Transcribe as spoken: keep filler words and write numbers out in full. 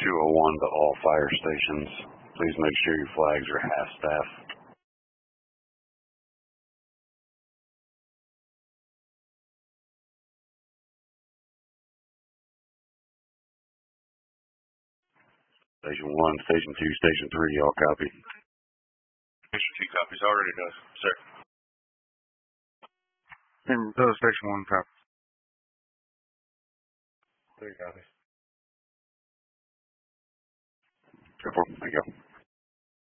two oh one to all fire stations. Please make sure your flags are half-staff. Station one, Station two, Station three, all copy. Station two copies already, does, sir. And those Station one copies. Three copies. Thank you.